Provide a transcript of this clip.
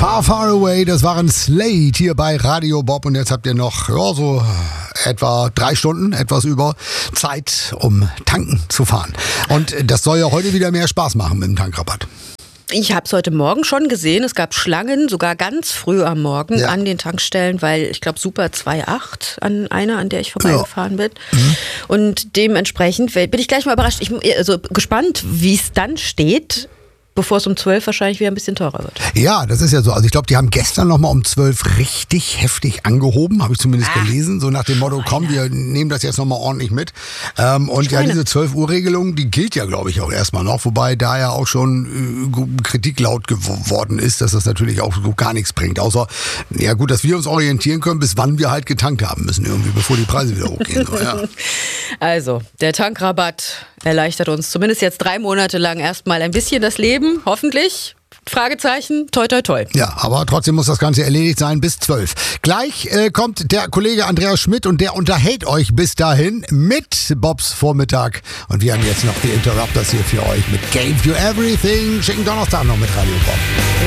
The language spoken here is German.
Far, Far Away, das waren Slade hier bei Radio Bob und jetzt habt ihr noch so etwa 3 Stunden, etwas über Zeit, um tanken zu fahren. Und das soll ja heute wieder mehr Spaß machen mit dem Tankrabatt. Ich habe es heute Morgen schon gesehen. Es gab Schlangen, sogar ganz früh am Morgen an den Tankstellen, weil ich glaube Super 2.8 an einer, an der ich vorbeigefahren bin. Und dementsprechend bin ich gleich mal überrascht. Ich bin also gespannt, wie es dann steht, bevor es um 12 wahrscheinlich wieder ein bisschen teurer wird. Ja, das ist ja so. Also ich glaube, die haben gestern nochmal um 12 richtig heftig angehoben, habe ich zumindest gelesen. So nach dem Motto, komm, wir nehmen das jetzt nochmal ordentlich mit. Und ja, diese 12-Uhr-Regelung, die gilt ja, glaube ich, auch erstmal noch. Wobei da ja auch schon Kritik laut geworden ist, dass das natürlich auch so gar nichts bringt. Außer, ja gut, dass wir uns orientieren können, bis wann wir halt getankt haben müssen irgendwie, bevor die Preise wieder hochgehen. So, ja. Also, der Tankrabatt erleichtert uns zumindest jetzt 3 Monate lang erstmal ein bisschen das Leben. Hoffentlich. Fragezeichen, toi toi toi. Ja, aber trotzdem muss das Ganze erledigt sein bis 12. Gleich kommt der Kollege Andreas Schmidt und der unterhält euch bis dahin mit Bobs Vormittag. Und wir haben jetzt noch die Interrupters hier für euch mit Gave You Everything. Schicken Donnerstag noch mit Radio Bob.